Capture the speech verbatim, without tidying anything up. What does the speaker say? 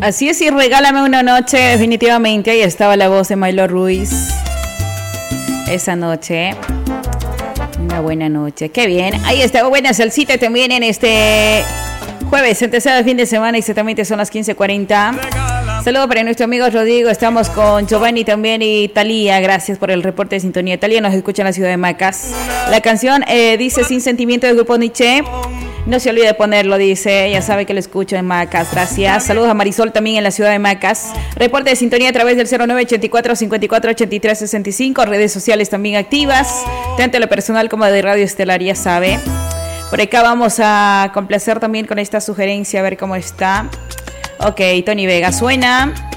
Así es, y regálame una noche, definitivamente. Ahí estaba la voz de Milo Ruiz. Esa noche. Una buena noche. Qué bien. Ahí está, buena salsita también en este jueves, antesado de fin de semana. Exactamente son las quince cuarenta. Saludos para nuestro amigo Rodrigo. Estamos con Giovanni también y Talía. Gracias por el reporte de sintonía. Talía nos escucha en la ciudad de Macas. La canción eh, dice Sin Sentimiento del grupo Nietzsche. No se olvide de ponerlo, dice. Ya sabe que lo escucho en Macas. Gracias. Saludos a Marisol también en la ciudad de Macas. Reporte de sintonía a través del cero nueve ochenta y cuatro cincuenta y cuatro ochenta y tres sesenta y cinco. Redes sociales también activas. Tanto lo personal como de Radio Estelar, ya sabe. Por acá vamos a complacer también con esta sugerencia. A ver cómo está. Ok, Tony Vega suena.